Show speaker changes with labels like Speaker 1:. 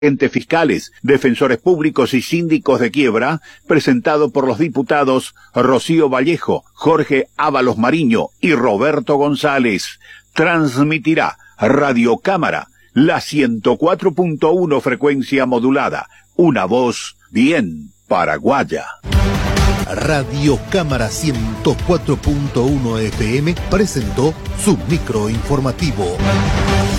Speaker 1: entes fiscales, defensores públicos y síndicos de quiebra, presentado por los diputados Rocío Vallejo, Jorge Ábalos Mariño y Roberto González. Transmitirá Radio Cámara, la 104.1 frecuencia modulada, una voz bien paraguaya.
Speaker 2: Radio Cámara 104.1 FM presentó su micro informativo.